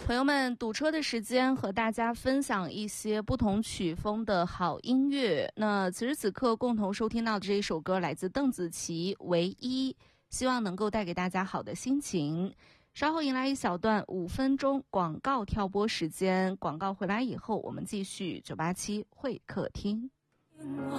朋友们，堵车的时间和大家分享一些不同曲风的好音乐。那此时此刻共同收听到的这一首歌来自邓紫棋《唯一》，希望能够带给大家好的心情。稍后迎来一小段5分钟广告跳播时间，广告回来以后我们继续987会客厅。